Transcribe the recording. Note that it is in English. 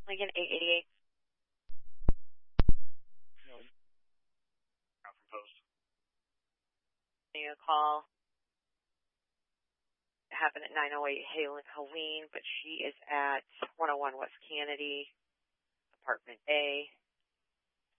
Lincoln 888. No. Out from Post. Getting a call. It happened at 908 Helene, but she is at 101 West Kennedy, apartment A.